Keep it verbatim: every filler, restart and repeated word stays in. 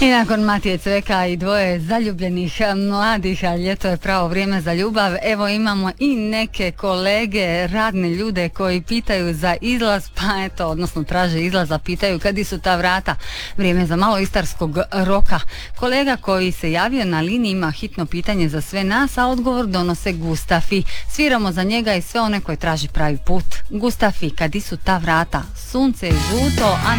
I nakon Matije Cveka i dvoje zaljubljenih mladih, a ljeto je pravo vrijeme za ljubav, evo imamo i neke kolege, radne ljude koji pitaju za izlaz, pa eto, odnosno traže izlaza, pitaju kad su ta vrata. Vrijeme za malo istarskog roka. Kolega koji se javio na liniji ima hitno pitanje za sve nas, a odgovor donose Gustafi. Sviramo za njega i sve one koji traži pravi put. Gustafi, kad su ta vrata? Sunce je žuto, a